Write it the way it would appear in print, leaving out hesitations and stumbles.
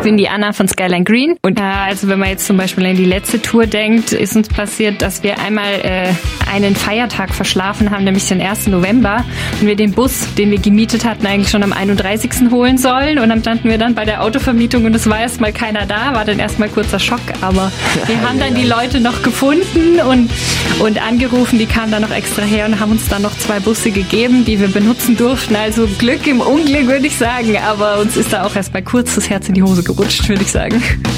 bin die Anna von Skyline Green. Und also wenn man jetzt zum Beispiel an die letzte Tour denkt, ist uns passiert, dass wir einmal einen Feiertag verschlafen haben, nämlich den 1. November. Und wir den Bus, den wir gemietet hatten, eigentlich schon am 31. holen sollen. Und dann standen wir dann bei der Autovermietung und es war erstmal keiner da. War dann erstmal kurzer Schock. Aber wir haben dann die Leute noch gefunden und angerufen. Die kamen dann noch extra her und haben uns dann noch 2 Busse gegeben, die wir benutzen durften. Also Glück im Unglück, würde ich sagen. Aber uns ist da auch erst mal kurz das Herz in die Hose gerutscht, würde ich sagen.